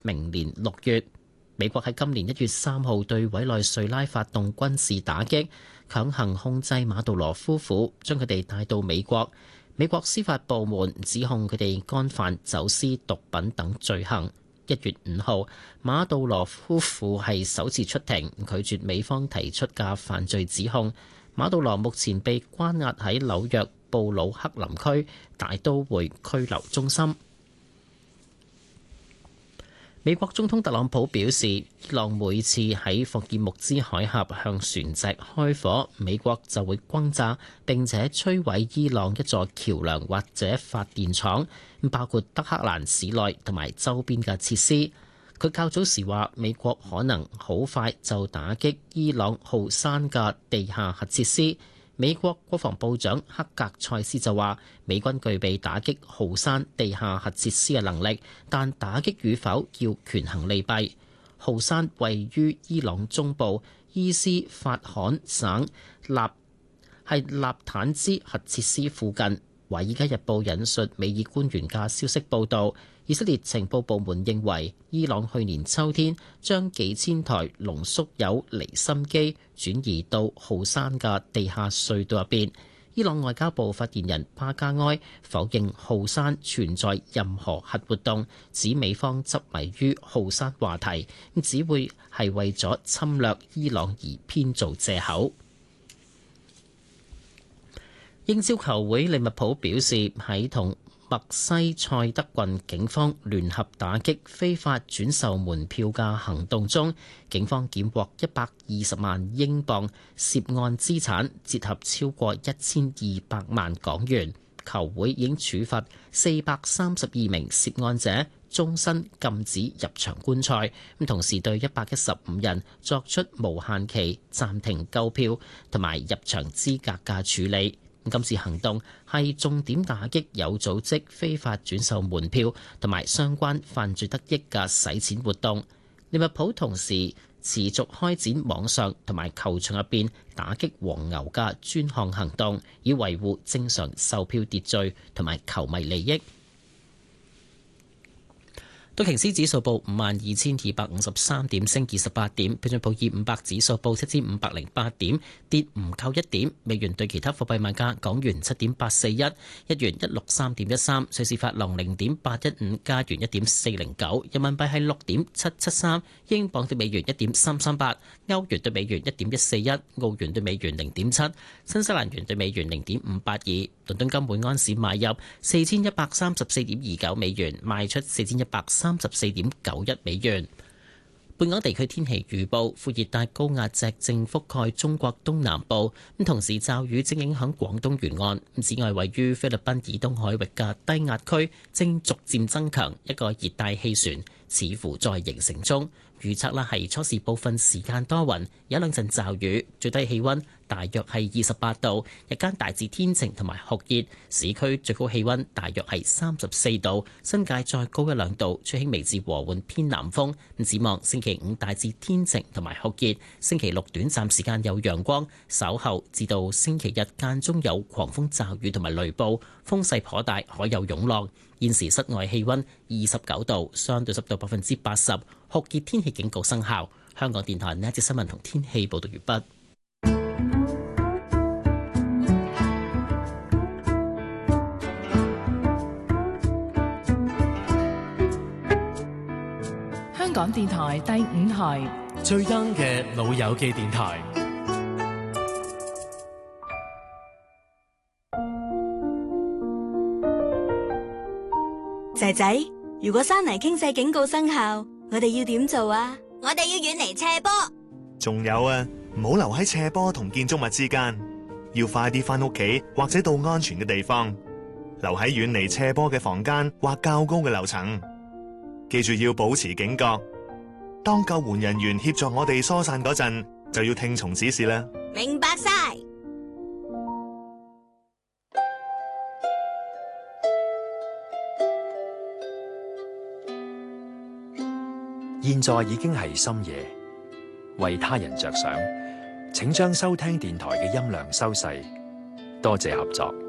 明年6月。美國喺今年1月3號對委內瑞拉發動軍事打擊，強行控制馬杜羅夫婦，將佢哋帶到美國。美國司法部門指控佢哋干犯走私毒品等罪行。1月5號，馬杜羅夫婦係首次出庭，拒絕美方提出嘅犯罪指控。馬杜羅目前被關押喺紐約布魯克林區大都會拘留中心。美國總統特朗普表示，伊朗每次喺霍爾木茲海峽向船隻開火，美國就會轟炸並且摧毀伊朗一座橋梁或者發電廠，包括德黑蘭市內同埋周邊嘅設施。佢較早時話，美國可能好快就打擊伊朗浩山嘅地下核設施。美國國防部長克格塞斯就話，美軍具備打擊浩山地下核設施嘅能力，但打擊與否要權衡利弊。浩山位於伊朗中部伊斯法罕省納坦茲核設施附近。《華爾街日報》引述美爾官員嘅消息報導，以色列情報部門認為，伊朗去年秋天將幾千台濃縮鈾離心機轉移到浩山嘅地下隧道入邊。伊朗外交部發言人巴加埃否認浩山存在任何核活動，指美方執迷於浩山話題，只會係為咗侵略伊朗而編造藉口。英超球會利物浦表示，喺同墨西塞德郡警方聯合打擊非法轉售門票嘅行動中，警方檢獲120萬英鎊涉案資產，折合超過1200萬港元。球會已經處罰432名涉案者，終身禁止入場觀賽，同時對115人作出無限期暫停購票同埋入場資格嘅處理。今次行動係重點打擊有組織非法轉售門票同埋相關犯罪得益嘅洗錢活動。利物浦同時持續開展網上同埋球場入邊打擊黃牛嘅專項行動，以維護正常售票秩序同埋球迷利益。道瓊斯指數報52,253點，升28點；標準普爾500指數報7,508點，跌唔夠1點。美元對其他貨幣賣價：港元7.841，日元163.13，瑞士法郎0.815，加元1.409，人民幣係6.773，英鎊對美元1.338，歐元對美元1.141，澳元對美元0.7，新西蘭元對美元0.582。倫敦金每安士買入4134.29美元，賣出4134.91美元。本港地區天氣預報：副熱帶高壓脊正覆蓋中國東南部，同時驟雨正影響廣東沿岸。此外，位於菲律賓以東海域嘅低壓區正逐漸增強，一個熱帶氣旋似乎在形成中。預測啦係初時部分時間多雲，有兩陣驟雨，最低氣溫大約係28度，日間大致天晴同埋酷熱，市區最高氣溫大約係34度，新界再高一兩度，吹輕微至和緩偏南風。展望星期五大致天晴同埋酷熱，星期六短暫時間有陽光，稍後至到星期日間中有狂風驟雨同埋雷暴，風勢頗大，海有湧浪。現時室外氣溫29度，相對濕度80%，酷熱天氣警告生效。香港電台呢一節新聞同天氣報道完畢。 香港電台第5台最 young 嘅老友記電台。 仔仔，如果山泥傾瀉警告生效，我哋要點做啊？ 我哋要遠離斜坡。 仲有啊，唔好留喺斜坡同建築物之間，要快啲返屋企或者到安全嘅地方，留喺遠離斜坡嘅房間或較高嘅樓層。記住要保持警覺，當救援人員協助我哋疏散嗰陣，就要聽從指示啦。 明白晒。 現在已經係深夜，為他人着想，請將收聽電台嘅音量收細。多謝合作。